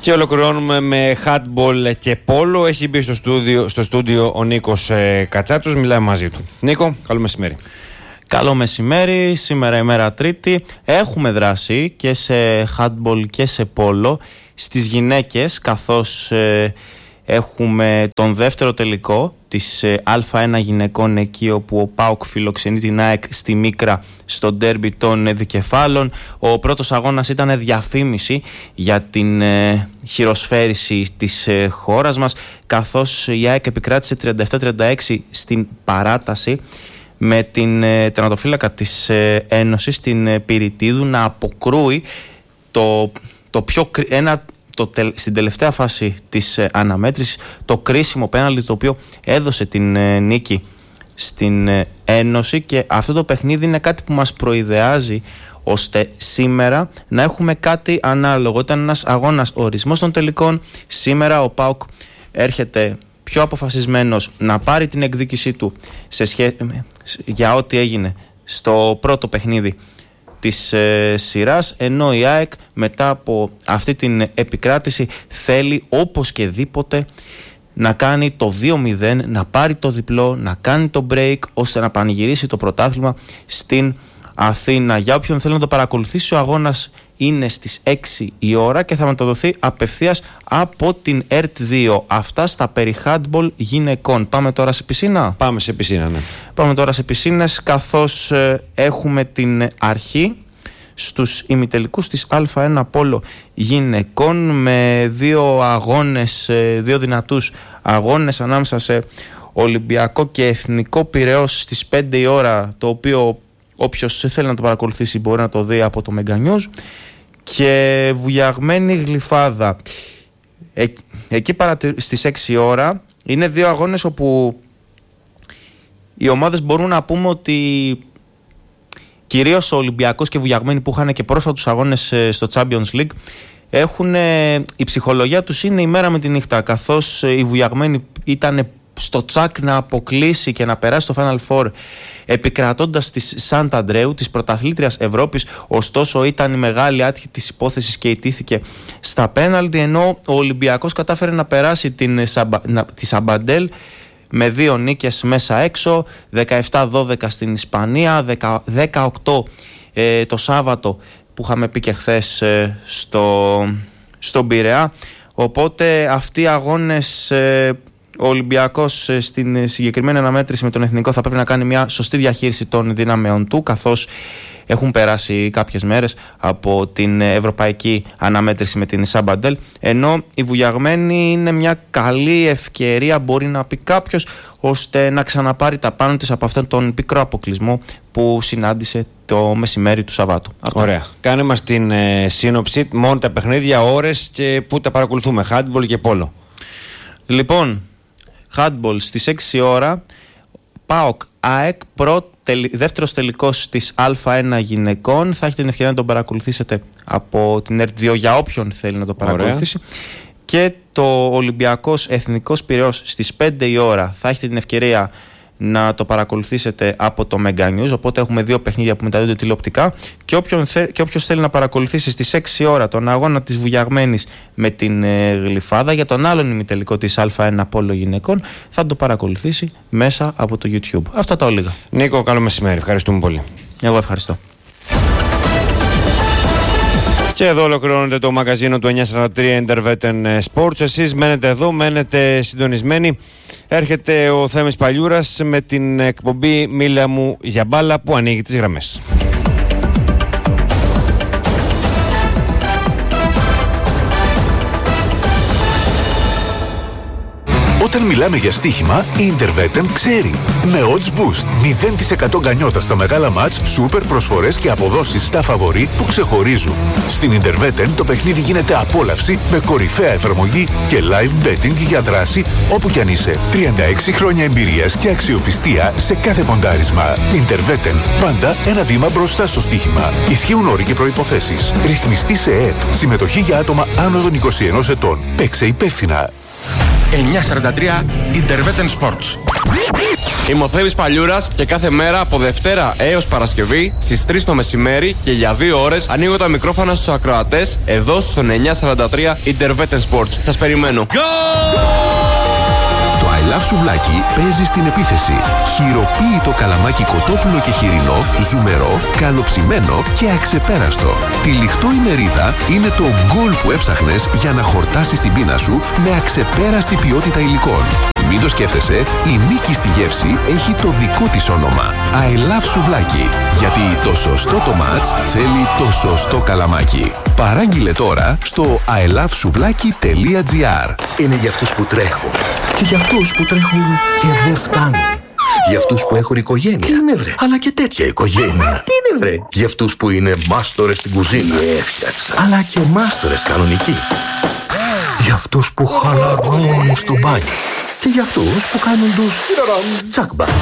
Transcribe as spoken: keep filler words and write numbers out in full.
Και ολοκληρώνουμε με handball και πόλο. Έχει μπει στο στούντιο, στο στούντιο ο Νίκος ε, Κατσάτος. Μιλάμε μαζί του. Νίκο, καλό μεσημέρι. Καλό μεσημέρι, σήμερα ημέρα Τρίτη. Έχουμε δράση και σε handball και σε πόλο στις γυναίκες, καθώς ε, έχουμε τον δεύτερο τελικό της ε, Α1 γυναικών, εκεί όπου ο ΠΑΟΚ φιλοξενεί την ΑΕΚ στη Μίκρα στο ντέρμπι των ε, δικεφάλων. Ο πρώτος αγώνας ήταν διαφήμιση για την ε, χειροσφαίριση της ε, χώρας μας, καθώς η ΑΕΚ επικράτησε τριάντα επτά τριάντα έξι στην παράταση, με την ε, τερματοφύλακα της ε, Ένωσης, την ε, Πυρητίδου, να αποκρούει το, το πιο, ένα, το, στην τελευταία φάση της ε, αναμέτρησης το κρίσιμο πέναλτι, το οποίο έδωσε την ε, νίκη στην ε, Ένωση. Και αυτό το παιχνίδι είναι κάτι που μας προειδεάζει ώστε σήμερα να έχουμε κάτι ανάλογο. Ήταν ένας αγώνας ορισμός των τελικών. Σήμερα ο ΠΑΟΚ έρχεται πιο αποφασισμένος να πάρει την εκδίκησή του σε σχέ... για ό,τι έγινε στο πρώτο παιχνίδι της ε, σειράς, ενώ η ΑΕΚ μετά από αυτή την επικράτηση θέλει όπως και δίποτε να κάνει το δύο μηδέν, να πάρει το διπλό, να κάνει το break, ώστε να πανηγυρίσει το πρωτάθλημα στην Αθήνα. Για όποιον θέλει να το παρακολουθήσει, ο αγώνας είναι στις έξι η ώρα και θα μεταδοθεί απευθείας από την ΕΡΤ δύο. Αυτά στα περί handball γυναικών. Πάμε τώρα σε πισίνα. Πάμε σε πισίνα, ναι. Πάμε τώρα σε πισίνες, καθώς ε, έχουμε την αρχή στους ημιτελικούς της Α1 πόλο γυναικών, με δύο αγώνες, ε, δύο δυνατούς αγώνες ανάμεσα σε Ολυμπιακό και Εθνικό Πειραιώς στις πέντε η ώρα, το οποίο όποιος θέλει να το παρακολουθήσει μπορεί να το δει από το Mega News. Και Βουλιαγμένη Γλυφάδα ε, εκεί παρατη... στις έξι η ώρα. Είναι δύο αγώνες όπου οι ομάδες μπορούν να πούμε ότι κυρίως ο Ολυμπιακός και Βουλιαγμένη, που είχαν και πρόσφατους αγώνες στο Champions League, έχουν, η ψυχολογία τους είναι η μέρα με τη νύχτα, καθώς η Βουλιαγμένη ήταν στο τσακ να αποκλείσει και να περάσει στο Final Four, επικρατώντας της Σαντ Αντρέου, της πρωταθλήτριας Ευρώπης. Ωστόσο ήταν η μεγάλη άτυχη της υπόθεσης και ιτήθηκε στα πέναλτι, ενώ ο Ολυμπιακός κατάφερε να περάσει την, τη Σαμπαντέλ με δύο νίκες μέσα έξω, δεκαεπτά δώδεκα στην Ισπανία, δεκαοκτώ ε, το Σάββατο που είχαμε πει και χθες ε, στο, στον Πειραιά. Οπότε αυτοί οι αγώνες, ε, ο Ολυμπιακός στην συγκεκριμένη αναμέτρηση με τον Εθνικό θα πρέπει να κάνει μια σωστή διαχείριση των δυνάμεων του, καθώς έχουν περάσει κάποιες μέρες από την ευρωπαϊκή αναμέτρηση με την Σαμπαντέλ, ενώ η Βουλιαγμένη είναι μια καλή ευκαιρία, μπορεί να πει κάποιος, ώστε να ξαναπάρει τα πάνω της από αυτόν τον πικρό αποκλεισμό που συνάντησε το μεσημέρι του Σαββάτου. Ωραία. Κάνε μας την ε, σύνοψη, μόνο τα παιχνίδια, ώρες και πού τα παρακολουθούμε, handball και πόλο. Λοιπόν, handball στις έξι η ώρα, ΠΑΟΚ ΑΕΚ, πρώτο, δεύτερος τελικός της Α1 γυναικών. Θα έχετε την ευκαιρία να τον παρακολουθήσετε από την ΕΡΤ δύο για όποιον θέλει να το παρακολουθήσει. Ωραία. Και το Ολυμπιακός Εθνικός Πειραιώς στις πέντε η ώρα θα έχετε την ευκαιρία να το παρακολουθήσετε από το Mega News. Οπότε έχουμε δύο παιχνίδια που μεταδίδονται τηλεοπτικά. Και, θε, και όποιος θέλει να παρακολουθήσει στις έξι η ώρα τον αγώνα της Βουλιαγμένης με την ε, Γλυφάδα, για τον άλλον ημιτελικό της Α1 πόλο γυναικών, θα το παρακολουθήσει μέσα από το YouTube. Αυτά τα όλιγα. Νίκο, καλό μεσημέρι. Ευχαριστούμε πολύ. Εγώ ευχαριστώ. Και εδώ ολοκληρώνεται το μαγαζίνο του εννιακόσια σαράντα τρία Intervetten Sports. Εσείς μένετε εδώ, μένετε συντονισμένοι. Έρχεται ο Θέμης Παλιούρας με την εκπομπή «Μίλα μου για μπάλα» που ανοίγει τις γραμμές. Όταν μιλάμε για στοίχημα, η Intervetten ξέρει. Με Odds Boost, μηδέν τοις εκατό γκανιότα στα μεγάλα μάτς, σούπερ προσφορές και αποδόσεις στα φαβορί που ξεχωρίζουν. Στην Intervetten το παιχνίδι γίνεται απόλαυση με κορυφαία εφαρμογή και live betting για δράση όπου κι αν είσαι. τριάντα έξι χρόνια εμπειρίας και αξιοπιστία σε κάθε ποντάρισμα. Intervetten, πάντα ένα βήμα μπροστά στο στοίχημα. Ισχύουν όροι και προϋποθέσεις. Ρυθμιστή σε ΕΕΠ. Συμμετοχή για άτομα άνω των είκοσι ενός ετών. Παίξε υπεύθυνα. εννιακόσια σαράντα τρία Intervetten Sports. Είμαι ο Θέμης Παλιούρας και κάθε μέρα από Δευτέρα έως Παρασκευή στις τρεις το μεσημέρι και για δύο ώρες ανοίγω τα μικρόφωνα στους ακροατές εδώ στον εννιακόσια σαράντα τρία Intervetten Sports. Σας περιμένω. Το I Love Σουβλάκι παίζει στην επίθεση. Χειροποίητο καλαμάκι κοτόπουλο και χοιρινό, ζουμερό, καλοψημένο και αξεπέραστο. Τυλιχτό η μερίδα είναι το γκολ που έψαχνες για να χορτάσεις την πείνα σου με αξεπέραστη ποιότητα υλικών. Μην το σκέφτεσαι, η νίκη στη γεύση έχει το δικό της όνομα. I Love Σουβλάκι. Γιατί το σωστό το μάτς θέλει το σωστό καλαμάκι. Παράγγειλε τώρα στο i love souvlaki τελεία gr. Είναι για αυτούς που τρέχουν και για αυτούς που τρέχουν και δεν φτάνουν. Για αυτούς που έχουν οικογένεια. Τι είναι βρε. Αλλά και τέτοια οικογένεια. Τι είναι βρε. Για αυτούς που είναι μάστορες στην κουζίνα. Έφτιαξα. Αλλά και μάστορες κανονικοί. Για αυτούς που χαλαρώνουν στο μπάνιο. Και για αυτούς που κάνουν τους τσακμπα.